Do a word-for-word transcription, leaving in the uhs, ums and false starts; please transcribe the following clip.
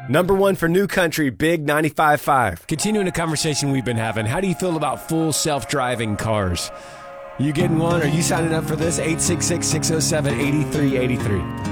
Number one for New Country, Big ninety-five point five. Continuing a conversation we've been having, how do you feel about full self-driving cars? You getting one? Are you signing up for this? eight six six, six oh seven, eight three eight three.